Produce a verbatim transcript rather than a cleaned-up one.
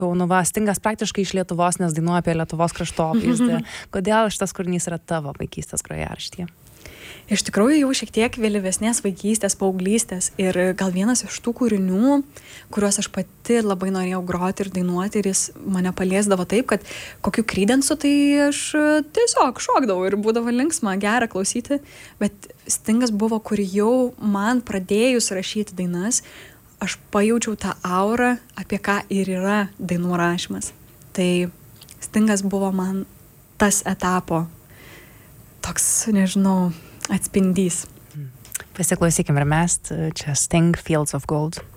Nu va, Stingas praktiškai iš Lietuvos, nes dainuoja apie Lietuvos kraštovaizdį. Kodėl šitas kūrinys yra tavo vaikystės grojaraštyje? Iš tikrųjų, jau šiek tiek vėlyvesnės vaikystės, paauglystės ir gal vienas iš tų kūrinių, kuriuos aš pati labai norėjau groti ir dainuoti ir jis mane paliesdavo taip, kad kokiu Creedensu tai aš tiesiog šokdavau ir būdavo linksma, gera klausyti, bet Stingas buvo, kur jau man pradėjus rašyti dainas, aš pajaučiau tą aurą, apie ką ir yra dainų rašymas. Tai Stingas buvo man tas etapo toks, nežinau, atspindys. Pasiklausykim ir mes, čia Sting, Fields of Gold.